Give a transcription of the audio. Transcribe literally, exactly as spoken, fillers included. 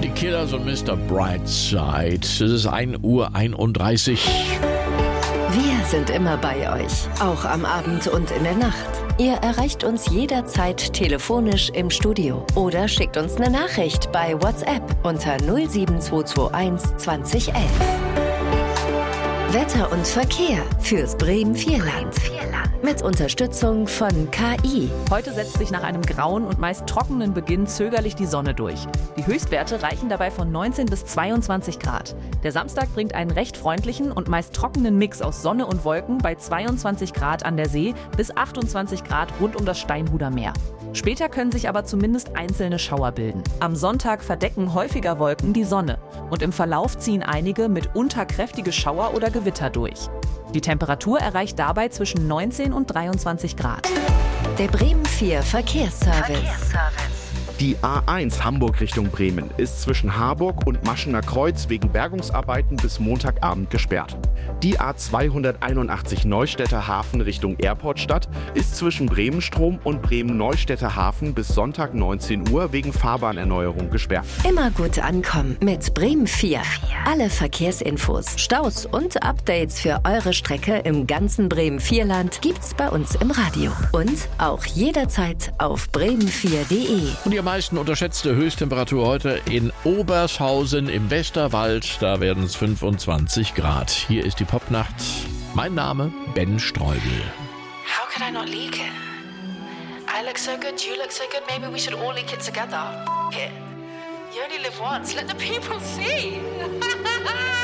Die Killers und Mister Brightside. Es ist ein Uhr einunddreißig. Wir sind immer bei euch, auch am Abend und in der Nacht. Ihr erreicht uns jederzeit telefonisch im Studio oder schickt uns eine Nachricht bei WhatsApp unter null sieben zwei zwei eins zwanzig elf. Wetter und Verkehr fürs Bremen-Vierland. Mit Unterstützung von K I. Heute setzt sich nach einem grauen und meist trockenen Beginn zögerlich die Sonne durch. Die Höchstwerte reichen dabei von neunzehn bis zweiundzwanzig Grad. Der Samstag bringt einen recht freundlichen und meist trockenen Mix aus Sonne und Wolken bei zweiundzwanzig Grad an der See bis achtundzwanzig Grad rund um das Steinhuder Meer. Später können sich aber zumindest einzelne Schauer bilden. Am Sonntag verdecken häufiger Wolken die Sonne und im Verlauf ziehen einige mitunter kräftige Schauer oder Gewitter durch. Die Temperatur erreicht dabei zwischen neunzehn und dreiundzwanzig Grad. Der Bremen vier Verkehrsservice. Die A eins Hamburg Richtung Bremen ist zwischen Harburg und Maschener Kreuz wegen Bergungsarbeiten bis Montagabend gesperrt. Die A zweihunderteinundachtzig Neustädter Hafen Richtung Airportstadt ist zwischen Bremenstrom und Bremen-Neustädter Hafen bis Sonntag neunzehn Uhr wegen Fahrbahnerneuerung gesperrt. Immer gut ankommen mit Bremen vier. Alle Verkehrsinfos, Staus und Updates für eure Strecke im ganzen Bremen-Vierland gibt's bei uns im Radio. Und auch jederzeit auf bremen vier punkt de. Und die am meisten unterschätzte Höchsttemperatur heute in Obershausen im Westerwald. Da werden es fünfundzwanzig Grad. Hier ist die Popnacht. Mein Name Ben Streubel. How could I not leak it? I look so good, you look so good, maybe we should all leak it together. F- it. You only live once, let the people see.